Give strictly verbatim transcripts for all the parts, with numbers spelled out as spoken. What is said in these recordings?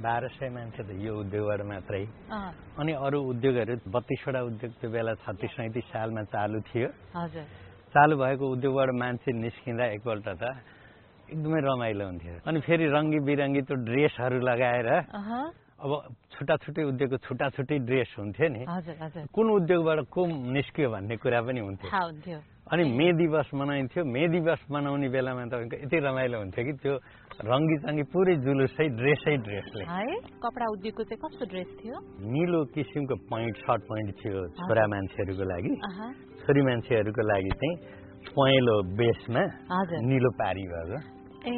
बाह्र सय मान्छे त यो उद्योगबाट मात्रै अनि अरू उद्योगहरू बत्तीसवटा उद्योग त्यो बेला छत्तिस सैँतिस सालमा चालु थियो हजुर चालु भएको उद्योगबाट मान्छे निस्किँदा एकपल्ट त एकदमै रमाइलो हुन्थ्यो अनि फेरि रङ्गी बिरङ्गी त्यो ड्रेसहरू लगाएर अब छुट्टा छुट्टै उद्योगको छुट्टा छुट्टै ड्रेस हुन्थ्यो नि कुन उद्योगबाट को निस्कियो भन्ने कुरा पनि हुन्थ्यो अनि मे दिवस मनाइन्थ्यो मे दिवस मनाउने बेलामा तपाईँको यति रमाइलो हुन्थ्यो कि त्यो रङ्गी चङ्गी पुरै जुलुसै ड्रेसै ड्रेसले कपडा उद्योगको चाहिँ कस्तो ड्रेस थियो निलो किसिमको पैन्ट सर्ट पैन्ट थियो छोरा मान्छेहरूको लागि छोरी मान्छेहरूको लागि चाहिँ पहेँलो बेसमा निलो पारी भएको ए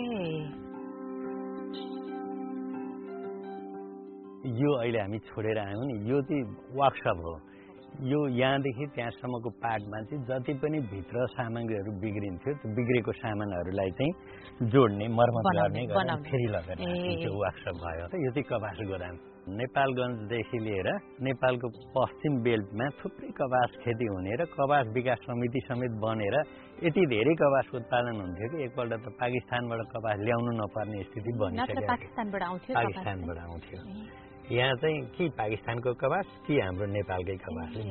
यो अहिले हामी छोडेर आयौँ नि यो चाहिँ वर्कसप हो यो यहाँदेखि त्यहाँसम्मको पार्टमा चाहिँ जति पनि भित्र सामग्रीहरू बिग्रिन्थ्यो त्यो बिग्रेको सामानहरूलाई चाहिँ जोड्ने मर्मत गर्ने फेरि लगेर त्यो वर्कसप भयो यो चाहिँ कपास गोदाम नेपालगञ्जदेखि लिएर नेपालको पश्चिम बेल्टमा थुप्रै कपास खेती हुने र कपास विकास समिति समेत बनेर यति धेरै कपास उत्पादन हुन्थ्यो कि एकपल्ट त पाकिस्तानबाट कपास ल्याउनु नपर्ने स्थिति बनिसक्यो पाकिस्तानबाट आउँथ्यो यहाँ चाहिँ कि पाकिस्तानको कपास कि हाम्रो नेपालकै कपासले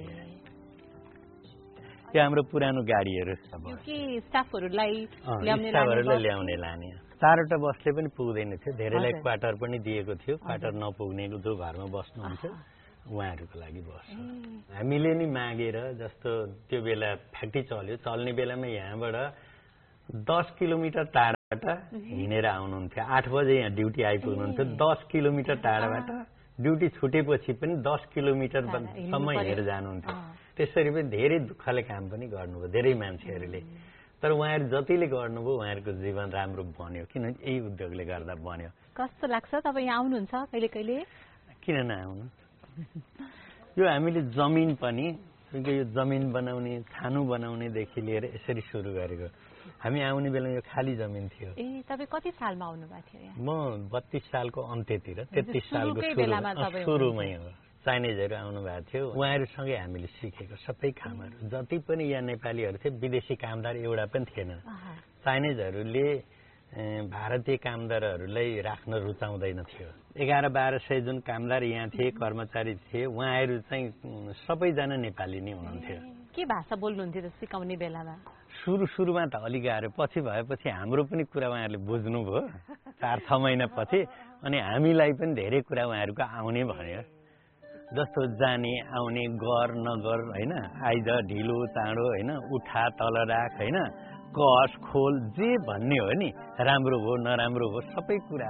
त्यो हाम्रो पुरानो गाडीहरू स्टाफहरूलाई ल्याउने लाने चारवटा बसले पनि पुग्दैन थियो धेरैलाई क्वार्टर पनि दिएको थियो क्वार्टर नपुग्ने जो घरमा बस्नुहुन्थ्यो उहाँहरूको लागि बस हामीले नि मागेर जस्तो त्यो बेला फ्याक्ट्री चल्यो चल्ने बेलामा यहाँबाट दस किलोमिटर टाढाबाट हिँडेर आउनुहुन्थ्यो आठ बजे यहाँ ड्युटी आइपुग्नुहुन्थ्यो दस किलोमिटर टाढाबाट ड्युटी छुटेपछि पनि दस किलोमिटरसम्म हिँडेर जानुहुन्थ्यो त्यसरी पनि धेरै दुःखले काम पनि गर्नुभयो धेरै मान्छेहरूले तर उहाँहरू जतिले गर्नुभयो उहाँहरूको जीवन राम्रो बन्यो किनभने यही उद्योगले गर्दा बन्यो कस्तो लाग्छ तपाईँ यहाँ आउनुहुन्छ कहिले कहिले किन नआउनु यो हामीले जमिन पनि यो जमिन बनाउने छानु बनाउनेदेखि लिएर यसरी सुरु गरेको हामी आउने बेला यो खाली जमिन थियो ए तपाईँ कति सालमा आउनु भएको थियो यहाँ म बत्तीस सालको अन्त्यतिर तेत्तीस सालको सुरुमै हो चाइनिजहरू आउनु भएको थियो उहाँहरूसँगै हामीले सिकेको सबै कामहरू जति पनि यहाँ नेपालीहरू थिए विदेशी कामदार एउटा पनि थिएन चाइनिजहरूले भारतीय कामदारहरूलाई राख्न रुचाउँदैन थियो एघार बाह्र सय जुन कामदार यहाँ थिए कर्मचारी थिए उहाँहरू चाहिँ सबैजना नेपाली नै हुनुहुन्थ्यो के भाषा बोल्नुहुन्थ्यो सिकाउने बेलामा सुरु सुरुमा त अलिक गाह्रो पछि भएपछि हाम्रो पनि कुरा उहाँहरूले बुझ्नुभयो चार छ महिना पछि अनि हामीलाई पनि धेरै कुरा उहाँहरूको आउने भन्यो जस्तो जाने आउने गर नगर होइन आइज ढिलो चाँडो होइन उठा तल राख होइन कस खोल जे भन्ने हो नि राम्रो हो नराम्रो हो सबै कुरा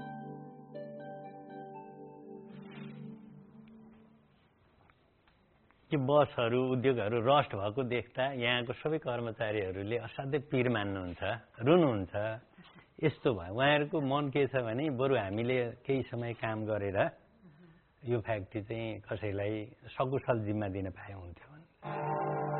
कि बसहरू उद्योगहरू रस्ट भएको देख्दा यहाँको सबै कर्मचारीहरूले असाध्यै पीर मान्नुहुन्छ रुनुहुन्छ यस्तो भयो उहाँहरूको मन के छ भने बरु हामीले केही समय काम गरेर यो फ्याक्ट्री चाहिँ कसैलाई सकुशल जिम्मा दिन पाए हुन्थ्यो